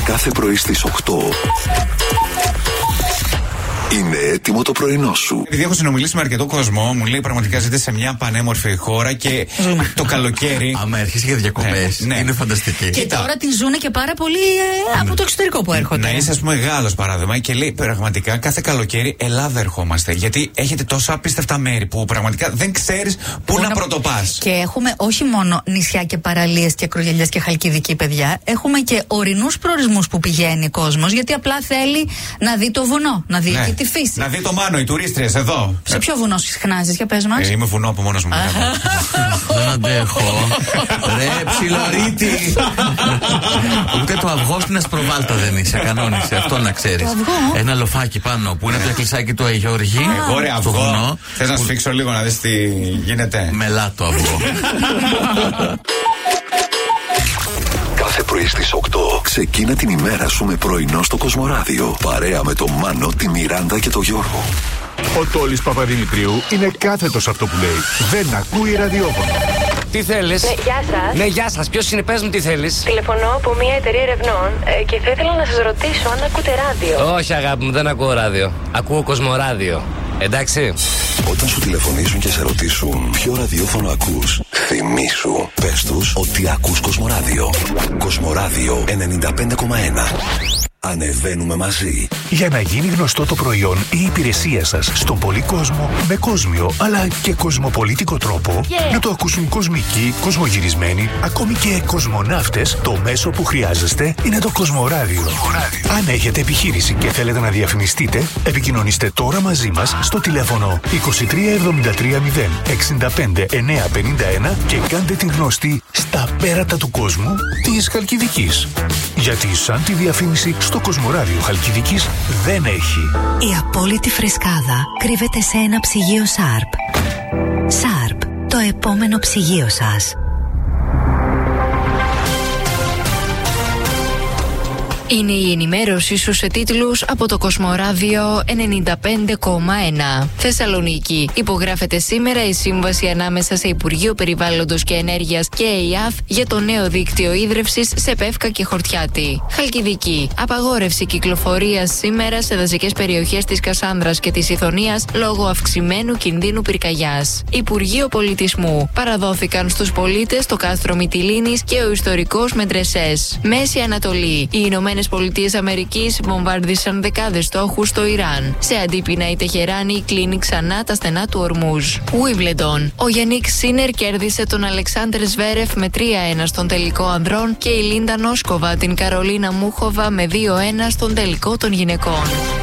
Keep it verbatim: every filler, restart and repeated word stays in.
Κάθε πρωί στις οκτώ. Είναι έτοιμο το πρωινό σου. Επειδή έχω συνομιλήσει με αρκετό κόσμο, μου λέει πραγματικά ζείτε σε μια πανέμορφη χώρα και το καλοκαίρι. Άμα έρχεσαι για διακοπές, ναι, ναι. Είναι φανταστική. Και τώρα τη ζουνε και πάρα πολύ ε, από το εξωτερικό που έρχονται. Να είσαι, ας πούμε, Γάλλος παράδειγμα και λέει πραγματικά κάθε καλοκαίρι Ελλάδα ερχόμαστε. Γιατί έχετε τόσα απίστευτα μέρη που πραγματικά δεν ξέρεις πού να, να πρωτοπάς. Και έχουμε όχι μόνο νησιά και παραλίες και Ακρογιαλιές και Χαλκιδική, παιδιά. Έχουμε και ορεινούς προορισμούς που πηγαίνει ο κόσμος, γιατί απλά θέλει να δει το βουνό, να δει. Ναι. Τη φύση. Να δει το Μάνο, οι τουρίστριες εδώ. Σε ποιο βουνό συχνάζεις, για πες μας. Ε, είμαι βουνό από μόνος μου. Δεν αντέχω. Ρε ψιλορίτη. Ούτε το αυγό στην Ασπροβάλτα δεν είσαι, κανόνισε. Αυτό να ξέρεις. Ένα λοφάκι πάνω που είναι από το κλεισάκι του Αγιώργη. Εγώ ρε αυγό. Θες να σφίξω λίγο να δεις τι γίνεται. Μελάτο αυγό. Κάθε πρωί στις οκτώ ξεκίνα την ημέρα σου με πρωινό στο Κοσμοράδιο. Παρέα με τον Μάνο, τη Μιράντα και τον Γιώργο. Ο Τόλης Παπαδημητρίου είναι κάθετος αυτό που λέει. Δεν ακούει ραδιόφωνο. Τι θέλεις? Ναι, γεια σας. Ναι, γεια σας. Ποιος είναι, πες μου τι θέλεις. Τηλεφωνώ από μια εταιρεία ερευνών ε, και θα ήθελα να σας ρωτήσω αν ακούτε ράδιο. Όχι, αγάπη μου, δεν ακούω ράδιο. Ακούω Κοσμοράδιο. Εντάξει. Όταν σου τηλεφωνήσουν και σε ρωτήσουν ποιο ραδιόφωνο ακούς, θυμήσου, πες τους ότι ακούς Κοσμοράδιο. Κοσμοράδιο ενενήντα πέντε κόμμα ένα. Ανεβαίνουμε μαζί. Για να γίνει γνωστό το προϊόν ή η υπηρεσία σας στον πολύ κόσμο, με κόσμιο αλλά και κοσμοπολίτικο τρόπο, yeah. να το ακούσουν κοσμικοί, κοσμογυρισμένοι, ακόμη και κοσμοναύτες, το μέσο που χρειάζεστε είναι το Κοσμοράδιο. Αν έχετε επιχείρηση και θέλετε να διαφημιστείτε, επικοινωνήστε τώρα μαζί μας στο τηλέφωνο είκοσι τρία εβδομήντα τρία μηδέν εξήντα πέντε εννιακόσια πενήντα ένα και κάντε την γνωστή στα πέρατα του κόσμου της Χαλκιδικής. Γιατί σαν τη διαφήμιση στο Κοσμοράδιο Χαλκιδικής δεν έχει. Η απόλυτη φρεσκάδα κρύβεται σε ένα ψυγείο Σάρπ. Σάρπ, το επόμενο ψυγείο σας. Είναι η ενημέρωση σου σε τίτλους από το Κοσμοράδιο ενενήντα πέντε κόμμα ένα. Θεσσαλονίκη. Υπογράφεται σήμερα η σύμβαση ανάμεσα σε Υπουργείο Περιβάλλοντος και Ενέργειας και ΕΙΑΦ για το νέο δίκτυο ίδρευσης σε Πεύκα και Χορτιάτη. Χαλκιδική. Απαγόρευση κυκλοφορίας σήμερα σε δασικές περιοχές της Κασάνδρας και της Ιθωνίας λόγω αυξημένου κινδύνου πυρκαγιάς. Υπουργείο Πολιτισμού. Παραδόθηκαν στους πολίτες το κάστρο Μυτιλήνης και ο ιστορικός Μεντρεσές. Μέση Ανατολή. Οι Ηνωμένες Πολιτείες Αμερικής βομβάρδισαν δεκάδες στόχους στο Ιράν. Σε αντίπεινα η Τεχεράνη κλείνει ξανά τα στενά του Ορμούζ. Wimbledon. Ο Γιάννικ Σίνερ κέρδισε τον Αλεξάνδρ Σβέρεφ με τρία ένα στον τελικό ανδρών και η Λίντα Νόσκοβα την Καρολίνα Μούχοβα με δύο ένα στον τελικό των γυναικών.